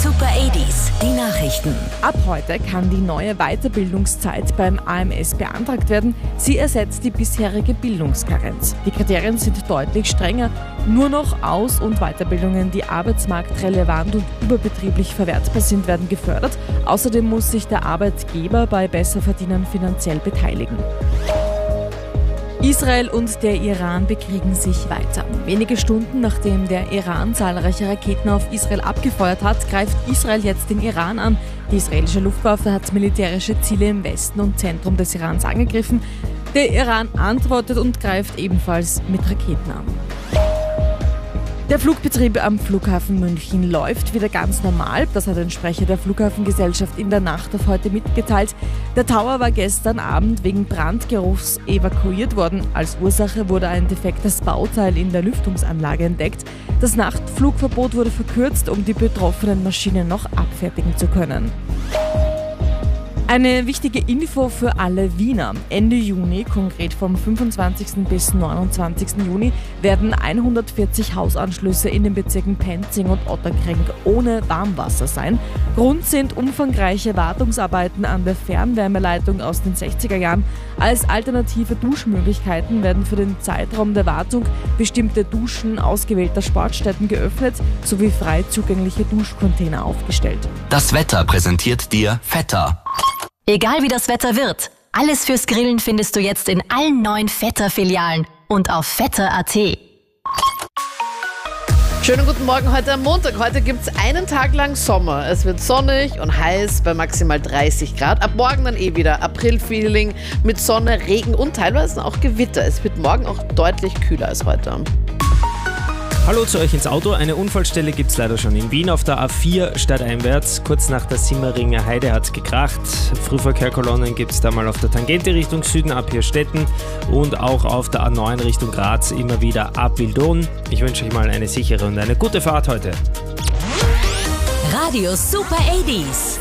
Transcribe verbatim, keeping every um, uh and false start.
Super achtziger, die Nachrichten. Ab heute kann die neue Weiterbildungszeit beim A M S beantragt werden. Sie ersetzt die bisherige Bildungskarenz. Die Kriterien sind deutlich strenger. Nur noch Aus- und Weiterbildungen, die arbeitsmarktrelevant und überbetrieblich verwertbar sind, werden gefördert. Außerdem muss sich der Arbeitgeber bei Besserverdienern finanziell beteiligen. Israel und der Iran bekriegen sich weiter. Wenige Stunden nachdem der Iran zahlreiche Raketen auf Israel abgefeuert hat, greift Israel jetzt den Iran an. Die israelische Luftwaffe hat militärische Ziele im Westen und Zentrum des Irans angegriffen. Der Iran antwortet und greift ebenfalls mit Raketen an. Der Flugbetrieb am Flughafen München läuft wieder ganz normal. Das hat ein Sprecher der Flughafengesellschaft in der Nacht auf heute mitgeteilt. Der Tower war gestern Abend wegen Brandgeruchs evakuiert worden. Als Ursache wurde ein defektes Bauteil in der Lüftungsanlage entdeckt. Das Nachtflugverbot wurde verkürzt, um die betroffenen Maschinen noch abfertigen zu können. Eine wichtige Info für alle Wiener. Ende Juni, konkret vom fünfundzwanzigsten bis neunundzwanzigsten Juni, werden hundertvierzig Hausanschlüsse in den Bezirken Penzing und Otterkring ohne Warmwasser sein. Grund sind umfangreiche Wartungsarbeiten an der Fernwärmeleitung aus den sechziger Jahren. Als alternative Duschmöglichkeiten werden für den Zeitraum der Wartung bestimmte Duschen ausgewählter Sportstätten geöffnet sowie frei zugängliche Duschcontainer aufgestellt. Das Wetter präsentiert dir Vetter. Egal wie das Wetter wird, alles fürs Grillen findest du jetzt in allen neuen Vetter-Filialen und auf vetter punkt a t. Schönen guten Morgen heute am Montag. Heute gibt es einen Tag lang Sommer. Es wird sonnig und heiß bei maximal dreißig Grad. Ab morgen dann eh wieder April-Feeling mit Sonne, Regen und teilweise auch Gewitter. Es wird morgen auch deutlich kühler als heute. Hallo zu euch ins Auto. Eine Unfallstelle gibt es leider schon in Wien auf der A vier stadteinwärts. Kurz nach der Simmeringer Heide hat es gekracht. Frühverkehrkolonnen gibt es da mal auf der Tangente Richtung Süden ab Hirstetten und auch auf der A neun Richtung Graz immer wieder ab Wildon. Ich wünsche euch mal eine sichere und eine gute Fahrt heute. Radio Super achtziger.